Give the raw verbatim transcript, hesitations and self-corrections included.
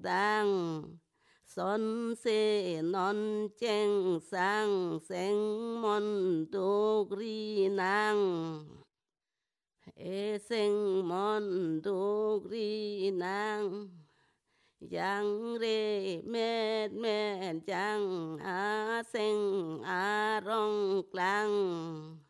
ดังสนเสนอนเจงสังเสงมนตุกรีนางเอเซงมอนตุกรีนางยังเรเมดเมดจังอาเซงอารองกลาง